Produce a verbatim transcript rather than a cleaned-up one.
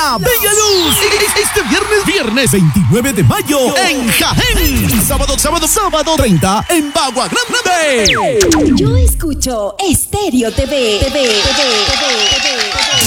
La Bella Luz. Este viernes, viernes veintinueve de mayo en Jaén. Sábado, sábado, sábado treinta en Bagua Grande. Yo escucho Estéreo T V. T V, T V, T V, T V.